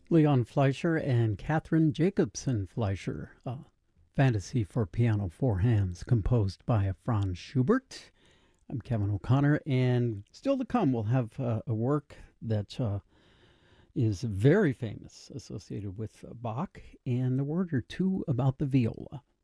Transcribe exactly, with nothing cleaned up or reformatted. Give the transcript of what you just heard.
Leon Fleischer and Catherine Jacobson Fleischer, uh, Fantasy for Piano Four Hands, composed by Franz Schubert. I'm Kevin O'Connor, and still to come, we'll have uh, a work that uh, is very famous, associated with uh, Bach, and a word or two about the viola.